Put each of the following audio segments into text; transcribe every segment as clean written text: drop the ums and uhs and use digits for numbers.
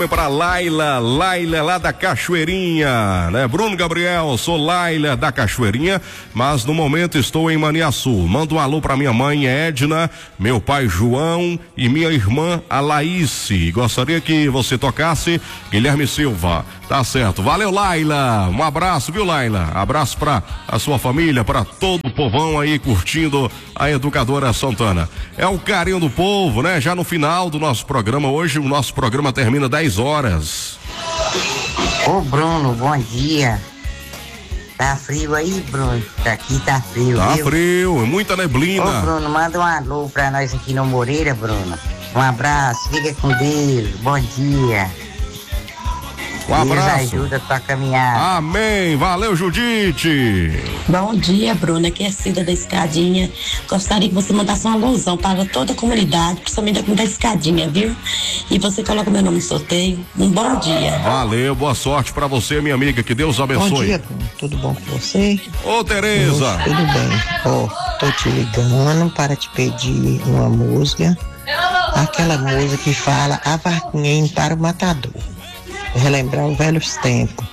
Para Laila lá da Cachoeirinha, né? Bruno Gabriel, sou Laila da Cachoeirinha, mas no momento estou em Maniaçu. Manda um alô para minha mãe Edna, meu pai João e minha irmã a Laíse. Gostaria que você tocasse Guilherme Silva. Tá certo. Valeu, Laila. Um abraço, viu, Laila? Abraço para a sua família, para todo o povão aí curtindo a Educadora Santana. É o carinho do povo, né? Já no final do nosso programa hoje, o nosso programa termina 10 horas. Ô Bruno, bom dia. Tá frio aí, Bruno? Aqui tá frio, Tá viu? frio, muita neblina. Ô Bruno, manda um alô pra nós aqui no Moreira, Bruno. Um abraço, fica com Deus, bom dia. Um abraço. Deus ajuda a tua caminhada. Amém, valeu, Judite. Bom dia, Bruna, aqui é Cida da Escadinha. Gostaria que você mandasse uma alusão para toda a comunidade, principalmente aqui da Escadinha, viu? E você coloca meu nome no sorteio. Um bom dia. Valeu, boa sorte pra você, minha amiga, que Deus abençoe. Bom dia, Bruno, tudo bom com você? Ô, Tereza. Tudo bem. Ó, tô te ligando para te pedir uma música, aquela música que fala A Vaquinha indo para o Matador. Relembrar os velhos tempos.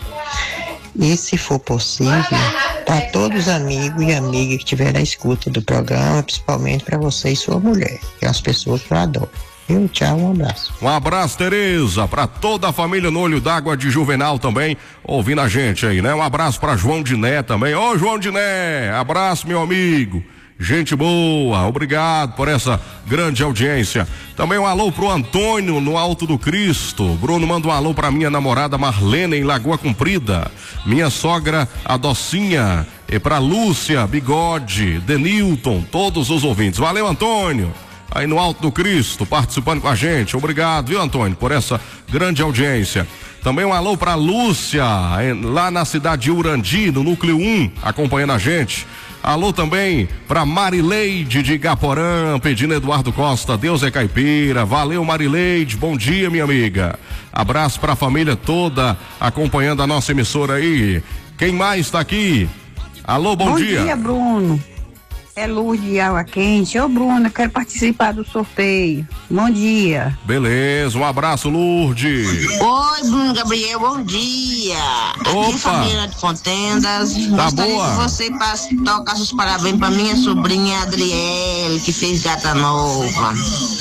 E se for possível, para todos os amigos e amigas que estiverem na escuta do programa, principalmente para você e sua mulher, que é as pessoas que eu adoro. Tchau, um abraço. Um abraço, Tereza, para toda a família no Olho d'Água de Juvenal também, ouvindo a gente aí, né? Um abraço para João Diné também. Ô, João Diné, abraço, meu amigo. Gente boa, obrigado por essa grande audiência. Também um alô pro Antônio no Alto do Cristo. Bruno manda um alô pra minha namorada Marlene em Lagoa Comprida, minha sogra a Docinha, e pra Lúcia, Bigode, Denilton, todos os ouvintes. Valeu, Antônio, aí no Alto do Cristo, participando com a gente. Obrigado, viu, Antônio, por essa grande audiência. Também um alô pra Lúcia, lá na cidade de Urandi, no Núcleo 1, acompanhando a gente. Alô também pra Marileide de Igaporã, pedindo Eduardo Costa, Deus é caipira. Valeu, Marileide, bom dia, minha amiga. Abraço pra família toda acompanhando a nossa emissora aí. Quem mais tá aqui? Alô, bom dia. Bom dia, Bruno. É Luz de Água Quente. Ô, Bruno, eu quero participar do sorteio. Bom dia. Beleza, um abraço, Lourdes. Oi, Bruno Gabriel, bom dia. Aqui é Fabiana de Contendas. Tá Gostaria boa. que você tocasse os parabéns pra minha sobrinha Adriele, que fez gata nova.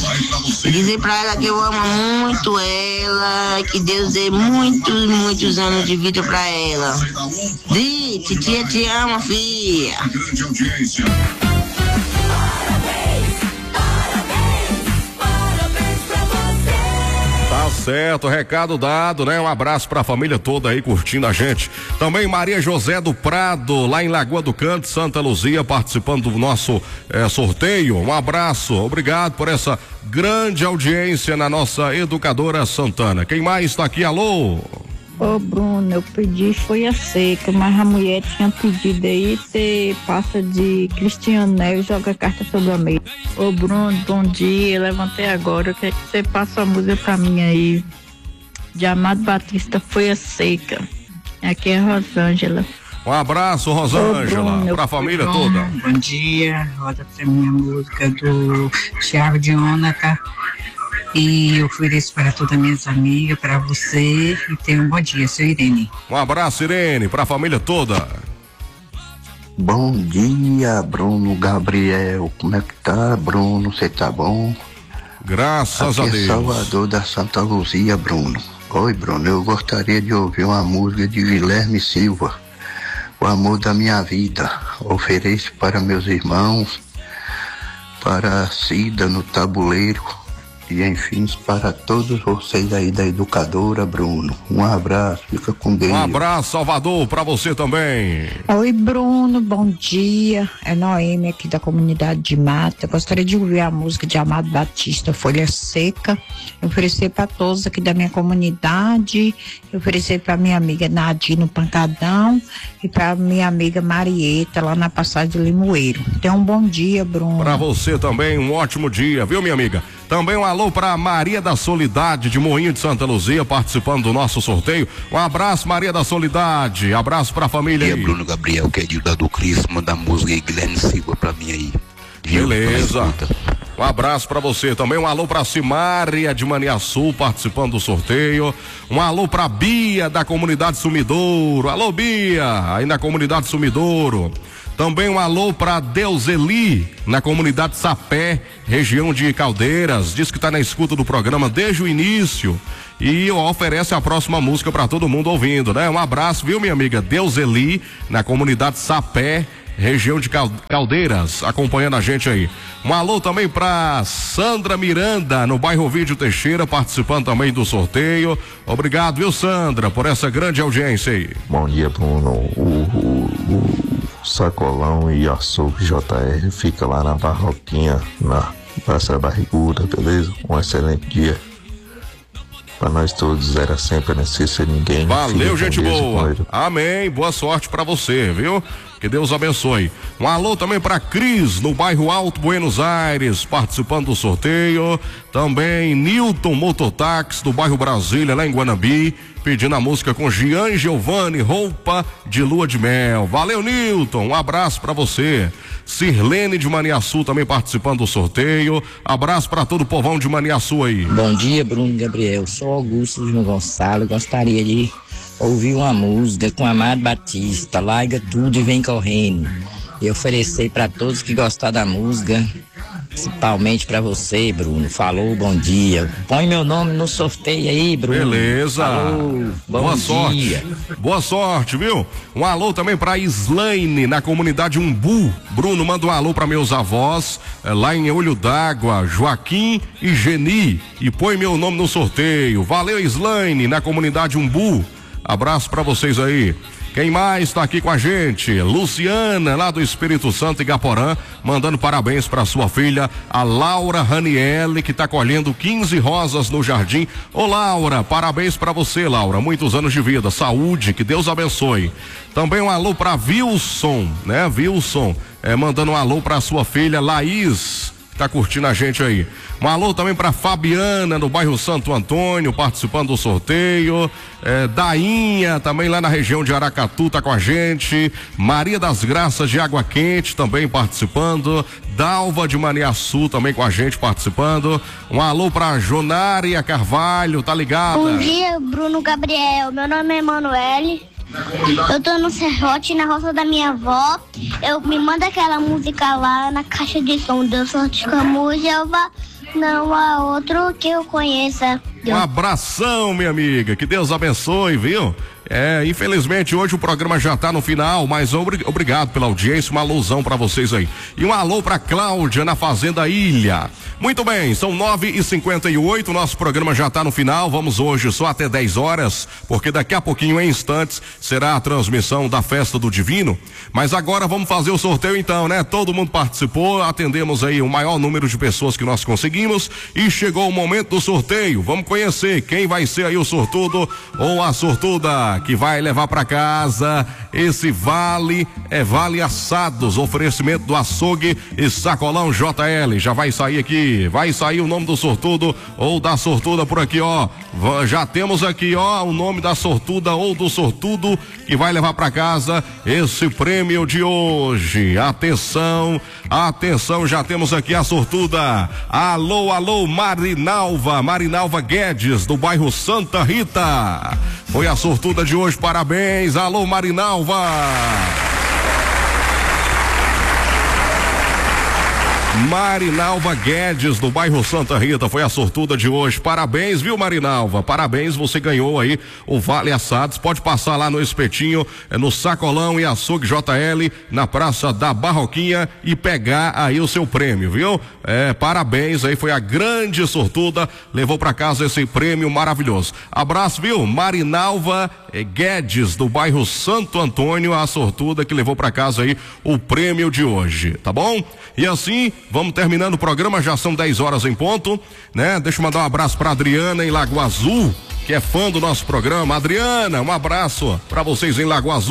E dizer pra ela que eu amo muito ela, que Deus dê muitos anos de vida pra ela. Titia te ama, filha. Tá certo, recado dado, né? Um abraço pra família toda aí curtindo a gente. Também Maria José do Prado, lá em Lagoa do Canto, Santa Luzia, participando do nosso sorteio. Um abraço, obrigado por essa grande audiência na nossa Educadora Santana. Quem mais tá aqui? Alô? Ô, Bruno, eu pedi foi a seca, mas a mulher tinha pedido aí, você passa de Cristiano Neves e joga a carta sobre a mesa. Ô, Bruno, bom dia, levantei agora, eu quero que você passe a música pra mim aí. De Amado Batista, foi a seca. Aqui é a Rosângela. Um abraço, Rosângela, pra família toda. Bom dia, roda pra minha música do Thiago de Ônaka. E eu ofereço para todas as minhas amigas, para você, e tenha um bom dia, sou Irene. Um abraço, Irene, pra família toda. Bom dia, Bruno Gabriel. Como é que tá, Bruno? Você tá bom? Graças Aqui a Deus. É Salvador da Santa Luzia, Bruno. Oi, Bruno, eu gostaria de ouvir uma música de Guilherme Silva, O Amor da Minha Vida. Ofereço para meus irmãos, para a Cida no tabuleiro, e enfim, para todos vocês aí da Educadora, Bruno. Um abraço, fica com Deus. Um abraço, Salvador, pra você também. Oi, Bruno, bom dia. É Noemi aqui da comunidade de Mata. Gostaria de ouvir a música de Amado Batista, Folha Seca. Oferecer para todos aqui da minha comunidade. Oferecer para minha amiga Nadir no Pancadão e para minha amiga Marieta lá na Passagem de Limoeiro. Tenha um bom dia, Bruno. Para você também, um ótimo dia, viu, minha amiga? Também um alô para Maria da Solidade de Moinho de Santa Luzia, participando do nosso sorteio. Um abraço, Maria da Solidade. Abraço pra família aí. Bruno Gabriel, que é de do Cristo, manda a música aí, Guilherme Silva pra mim aí. Beleza. Um abraço pra você também, um alô pra Simária de Maniaçu participando do sorteio, um alô pra Bia da comunidade Sumidouro, alô Bia, aí na comunidade Sumidouro. Também um alô para Deuseli, na comunidade Sapé, região de Caldeiras. Diz que está na escuta do programa desde o início e oferece a próxima música para todo mundo ouvindo, né? Um abraço, viu, minha amiga Deuseli, na comunidade Sapé, região de Caldeiras, acompanhando a gente aí. Um alô também para Sandra Miranda, no bairro Ovídio Teixeira, participando também do sorteio. Obrigado, viu, Sandra, por essa grande audiência aí. Bom dia, Bruno. O Sacolão e Açougue JR fica lá na Barroquinha, na Praça Barriguda, beleza? Um excelente dia para nós todos, era sempre, não esqueça ninguém. Valeu, gente boa. Amém, boa sorte para você, viu? Que Deus abençoe. Um alô também para Cris, no bairro Alto Buenos Aires, participando do sorteio. Também Nilton Mototáxi, do bairro Brasília, lá em Guanabi, pedindo a música com Gian Giovanni, Roupa de Lua de Mel. Valeu, Nilton, um abraço para você. Sirlene de Maniaçu também participando do sorteio. Abraço para todo o povão de Maniaçu aí. Bom dia, Bruno e Gabriel. Sou Augusto Júnior Gonçalo. Gostaria de ouvir uma música com Amado Batista, Larga Tudo e Vem Correndo. E oferecer para todos que gostar da música, principalmente para você, Bruno. Falou, bom dia. Põe meu nome no sorteio aí, Bruno. Beleza. Falou, boa sorte. Boa sorte, viu? Um alô também para Islaine, na comunidade Umbu. Bruno, manda um alô para meus avós, lá em Olho d'Água, Joaquim e Geni. E põe meu nome no sorteio. Valeu, Islaine, na comunidade Umbu. Abraço para vocês aí. Quem mais está aqui com a gente? Luciana, lá do Espírito Santo, Igaporã, mandando parabéns para sua filha, a Laura Raniele, que está colhendo 15 rosas no jardim. Ô Laura, parabéns para você, Laura, muitos anos de vida, saúde, que Deus abençoe. Também um alô para Wilson, né? Wilson, mandando um alô para sua filha Laís, tá curtindo a gente aí. Um alô também para Fabiana, no bairro Santo Antônio, participando do sorteio. Dainha, também lá na região de Aracatu, tá com a gente. Maria das Graças de Água Quente, também participando. Dalva de Maniaçu, também com a gente, participando. Um alô para Jonária Carvalho, tá ligada? Bom dia, Bruno Gabriel. Meu nome é Emanuele. Eu tô no serrote, na roça da minha avó. Eu me manda aquela música lá na caixa de som. Deus sorte como Jeová, não há outro que eu conheça. Um abração, minha amiga, que Deus abençoe, viu? Infelizmente hoje o programa já tá no final, mas obrigado pela audiência, uma alusão para vocês aí. E um alô para Cláudia na Fazenda Ilha. Muito bem, são 9h58, nosso programa já tá no final, vamos hoje só até 10 horas, porque daqui a pouquinho, em instantes, será a transmissão da Festa do Divino, mas agora vamos fazer o sorteio então, né? Todo mundo participou, atendemos aí o maior número de pessoas que nós conseguimos e chegou o momento do sorteio. Vamos conhecer quem vai ser aí o sortudo ou a sortuda que vai levar para casa esse vale assados, oferecimento do Açougue e Sacolão JL. Já vai sair aqui, vai sair o nome do sortudo ou da sortuda por aqui, ó. Já temos aqui, ó, o nome da sortuda ou do sortudo que vai levar para casa esse prêmio de hoje. Atenção, já temos aqui a sortuda. Alô, Marinalva Guedes, do bairro Santa Rita. Foi a sortuda de hoje, parabéns. Alô, Marinalva. Marinalva Guedes, do bairro Santa Rita, foi a sortuda de hoje. Parabéns, viu, Marinalva? Parabéns, você ganhou aí o Vale Assados. Pode passar lá no Espetinho, no Sacolão e Açougue JL, na Praça da Barroquinha, e pegar aí o seu prêmio, viu? Parabéns, aí foi a grande sortuda, levou pra casa esse prêmio maravilhoso. Abraço, viu? Marinalva Guedes, do bairro Santo Antônio, a sortuda que levou pra casa aí o prêmio de hoje, tá bom? E assim, vamos terminando o programa, já são 10 horas em ponto, né? Deixa eu mandar um abraço pra Adriana em Lagoa Azul, que é fã do nosso programa. Adriana, um abraço pra vocês em Lagoa Azul.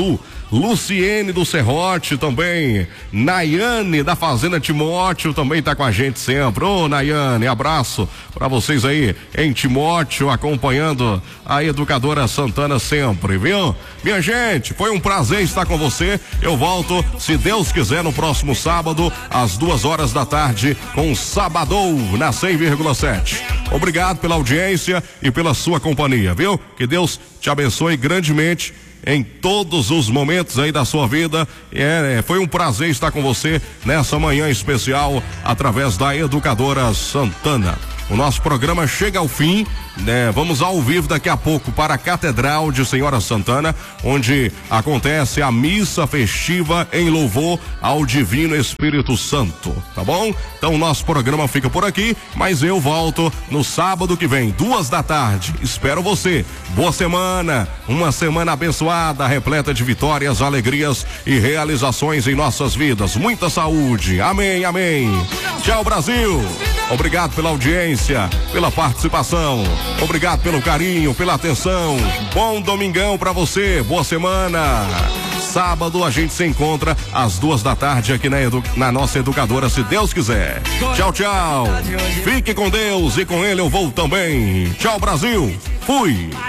Luciene do Serrote também, Nayane da Fazenda Timóteo também tá com a gente sempre. Ô, Nayane, abraço pra vocês aí em Timóteo, acompanhando a Educadora Santana sempre, viu? Minha gente, foi um prazer estar com você. Eu volto, se Deus quiser, no próximo sábado, às 2h da tarde, com Sabadão na 100,7. Obrigado pela audiência e pela sua companhia, viu? Que Deus te abençoe grandemente em todos os momentos aí da sua vida. Foi um prazer estar com você nessa manhã especial através da Educadora Santana. O nosso programa chega ao fim, né? Vamos ao vivo daqui a pouco para a Catedral de Senhora Santana, onde acontece a missa festiva em louvor ao Divino Espírito Santo, tá bom? Então o nosso programa fica por aqui, mas eu volto no sábado que vem, 2 da tarde. Espero você. Boa semana, uma semana abençoada, repleta de vitórias, alegrias e realizações em nossas vidas. Muita saúde. Amém, amém. Tchau, Brasil. Obrigado pela audiência, pela participação. Obrigado pelo carinho, pela atenção. Bom domingão pra você. Boa semana. Sábado a gente se encontra às 2 da tarde aqui na nossa Educadora, se Deus quiser. Tchau, tchau. Fique com Deus e com Ele eu vou também. Tchau, Brasil. Fui.